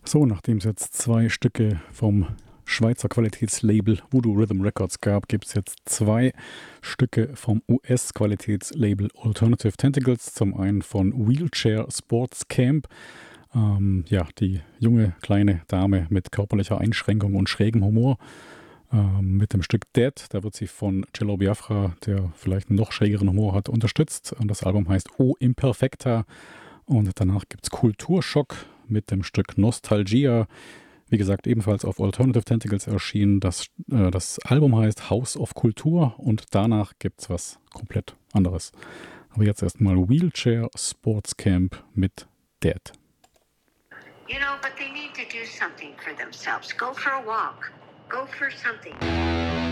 So, nachdem es jetzt 2 Stücke vom Schweizer Qualitätslabel Voodoo Rhythm Records gab, gibt es jetzt 2 Stücke vom US-Qualitätslabel Alternative Tentacles. Zum einen von Wheelchair Sports Camp. Ja, die junge kleine Dame mit körperlicher Einschränkung und schrägem Humor. Mit dem Stück Dead, da wird sie von Cello Biafra, der vielleicht einen noch schrägeren Humor hat, unterstützt. Und das Album heißt O Imperfecta. Und danach gibt es Kulturschock mit dem Stück Nostalgia. Wie gesagt, ebenfalls auf Alternative Tentacles erschienen. Das Album heißt House of Kultur und danach gibt es was komplett anderes. Aber jetzt erstmal Wheelchair Sports Camp mit Dead. You know, but they need to do something for themselves. Go for a walk. Go for something.